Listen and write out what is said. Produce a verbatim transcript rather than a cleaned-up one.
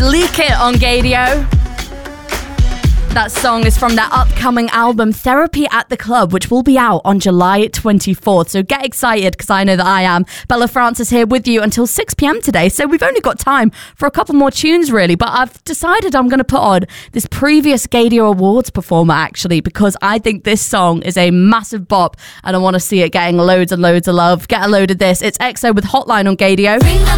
Leak It on Gadio. That song is from their upcoming album Therapy at the Club, which will be out on July twenty-fourth. So get excited, because I know that I am. Bella Francis here with you until six p.m. today. So we've only got time for a couple more tunes, really. But I've decided I'm going to put on this previous Gadio Awards performer, actually, because I think this song is a massive bop and I want to see it getting loads and loads of love. Get a load of this. It's X O with Hotline on Gadio.